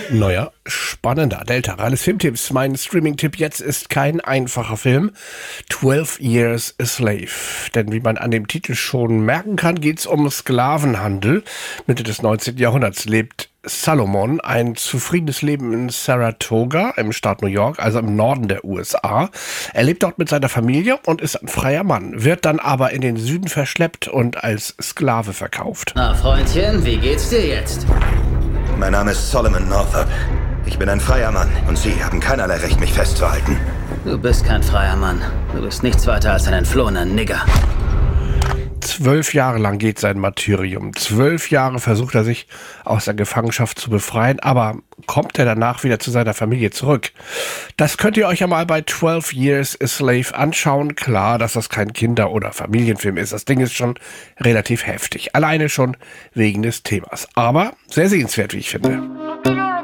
Neuer, spannender Delta reines Filmtipps. Mein Streaming-Tipp jetzt ist kein einfacher Film. 12 Years a Slave. Denn wie man an dem Titel schon merken kann, geht es um Sklavenhandel. Mitte des 19. Jahrhunderts lebt Salomon ein zufriedenes Leben in Saratoga im Staat New York, also im Norden der USA. Er lebt dort mit seiner Familie und ist ein freier Mann, wird dann aber in den Süden verschleppt und als Sklave verkauft. Na, Freundchen, wie geht's dir jetzt? Mein Name ist Solomon Northup. Ich bin ein freier Mann und Sie haben keinerlei Recht, mich festzuhalten. Du bist kein freier Mann. Du bist nichts weiter als ein entflohener Nigger. 12 Jahre lang geht sein Martyrium. 12 Jahre versucht er sich aus der Gefangenschaft zu befreien, aber kommt er danach wieder zu seiner Familie zurück? Das könnt ihr euch ja mal bei 12 Years a Slave anschauen. Klar, dass das kein Kinder- oder Familienfilm ist. Das Ding ist schon relativ heftig. Alleine schon wegen des Themas. Aber sehr sehenswert, wie ich finde.